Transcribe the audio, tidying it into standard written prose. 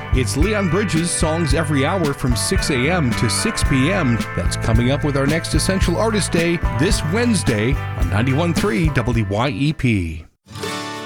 It's Leon Bridges' Songs Every Hour from 6 a.m. to 6 p.m. That's coming up with our next Essential Artist Day this Wednesday on 91.3 WYEP.